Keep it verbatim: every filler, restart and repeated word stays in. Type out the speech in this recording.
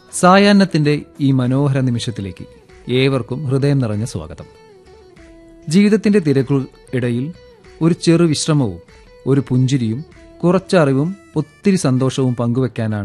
സായാഹ്നത്തിന്റെ ഈ മനോഹര നിമിഷത്തിലേക്ക് ഏവർക്കും ഹൃദയം നിറഞ്ഞ സ്വാഗതം. ജീവിതത്തിന്റെ തിരക്കുകൾക്കിടയിൽ ഒരു ചെറു വിശ്രമവും ഒരു പുഞ്ചിരിയും കുറച്ചറിവും ഒത്തിരി സന്തോഷവും പങ്കുവെക്കാനാണ്